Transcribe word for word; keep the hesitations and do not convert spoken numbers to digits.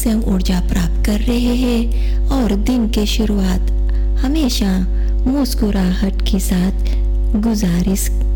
से हम ऊर्जा प्राप्त कर रहे हैं और दिन की शुरुआत हमेशा मुस्कुराहट के साथ गुजारिश